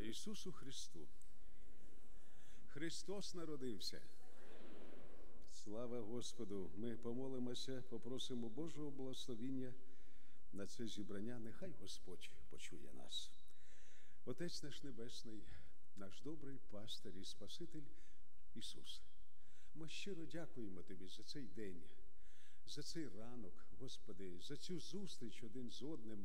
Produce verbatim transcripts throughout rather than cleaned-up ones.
Ісусу Христу! Христос народився! Слава Господу! Ми помолимося, попросимо Божого благословіння на це зібрання. Нехай Господь почує нас. Отець наш Небесний, наш добрий пастир і Спаситель Ісус, ми щиро дякуємо Тобі за цей день, за цей ранок, Господи, за цю зустріч один з одним,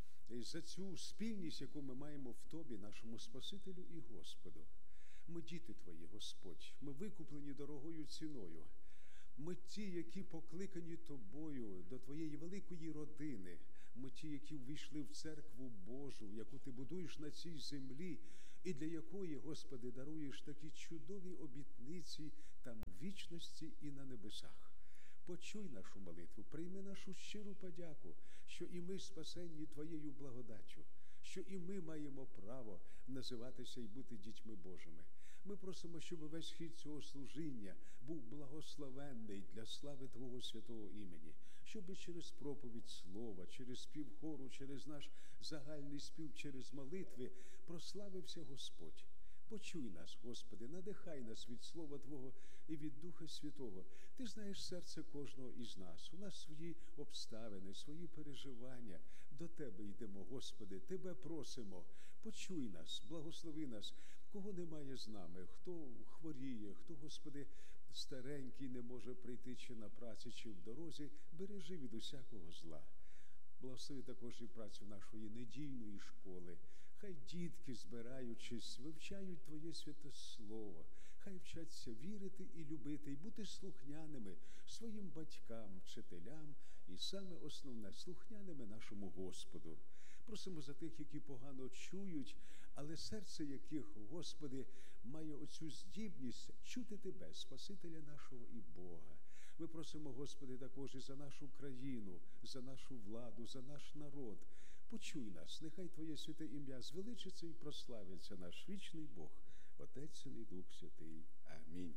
за цю спільність, яку ми маємо в Тобі, нашому Спасителю і Господу. Ми діти Твої, Господь, ми викуплені дорогою ціною. Ми ті, які покликані Тобою до Твоєї великої родини. Ми ті, які увійшли в церкву Божу, яку Ти будуєш на цій землі, і для якої, Господи, даруєш такі чудові обітниці там в вічності і на небесах. Почуй нашу молитву, прийми нашу щиру подяку, що і ми спасені Твоєю благодаттю, що і ми маємо право називатися і бути дітьми Божими. Ми просимо, щоб весь хід цього служіння був благословенний для слави Твого святого імені, щоб через проповідь слова, через спів хору, через наш загальний спів, через молитви прославився Господь. Почуй нас, Господи, надихай нас від Слова Твого і від Духа Святого. Ти знаєш серце кожного із нас. У нас свої обставини, свої переживання. До Тебе йдемо, Господи, Тебе просимо. Почуй нас, благослови нас. Кого немає з нами, хто хворіє, хто, Господи, старенький, не може прийти чи на праці, чи в дорозі, бережи від усякого зла. Благослови також і працю нашої недільної школи. Хай дітки, збираючись, вивчають Твоє святе Слово. Хай вчаться вірити і любити, і бути слухняними своїм батькам, вчителям, і саме основне – слухняними нашому Господу. Просимо за тих, які погано чують, але серце яких, Господи, має оцю здібність чути Тебе, Спасителя нашого і Бога. Ми просимо, Господи, також і за нашу країну, за нашу владу, за наш народ. Почуй нас, нехай Твоє святе ім'я звеличиться і прославиться наш вічний Бог, Отець, Син і Дух Святий. Амінь.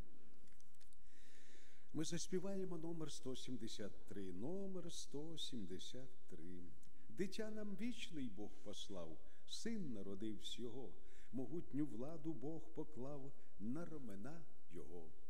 Ми заспіваємо номер сто сімдесят три. Номер сто сімдесят три. Дитя нам вічний Бог послав, Син народився Його, могутню владу Бог поклав на рамена Його.